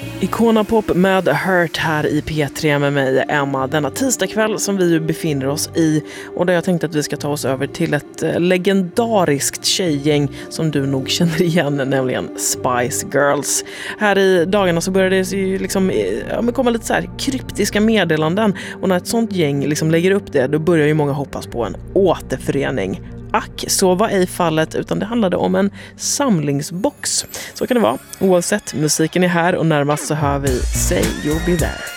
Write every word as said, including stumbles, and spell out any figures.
Icona Pop med Hurt här i P tre med mig, Emma, denna tisdagkväll som vi befinner oss i, och där jag tänkte att vi ska ta oss över till ett legendariskt tjejgäng som du nog känner igen, nämligen Spice Girls. Här i dagarna så började det ju liksom ja, komma lite så här kryptiska meddelanden, och när ett sånt gäng liksom lägger upp det, då börjar ju många hoppas på en återförening. Ack, så var ej fallet, utan det handlade om en samlingsbox. Så kan det vara. Oavsett, musiken är här och närmast så hör vi Say You'll Be There.